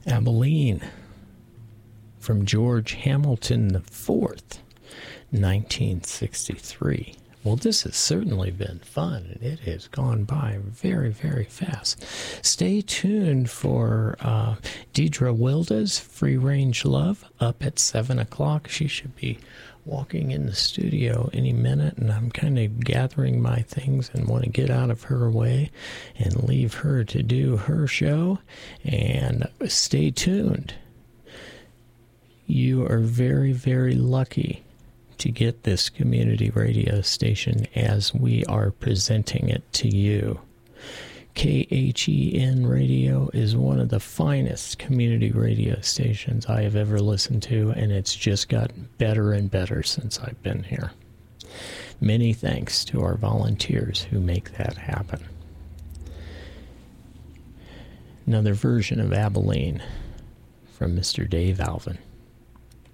Abilene from George Hamilton IV, 1963. Well, this has certainly been fun, and it has gone by very, very fast. Stay tuned for Deidre Wilda's Free Range Love up at 7 o'clock. She should be walking in the studio any minute, and I'm kind of gathering my things and want to get out of her way and leave her to do her show. And stay tuned. You are very, very lucky to get this community radio station as we are presenting it to you. KHEN Radio is one of the finest community radio stations I have ever listened to, and it's just gotten better and better since I've been here. Many thanks to our volunteers who make that happen. Another version of Abilene from Mr. Dave Alvin.